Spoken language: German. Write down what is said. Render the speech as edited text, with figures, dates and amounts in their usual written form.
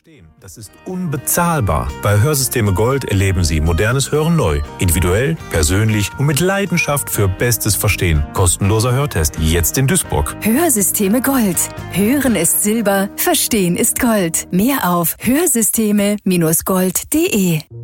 Verstehen, das ist unbezahlbar. Bei Hörsysteme Gold erleben Sie modernes Hören neu. Individuell, persönlich und mit Leidenschaft für bestes Verstehen. Kostenloser Hörtest jetzt in Duisburg. Hörsysteme Gold. Hören ist Silber, Verstehen ist Gold. Mehr auf hörsysteme-gold.de.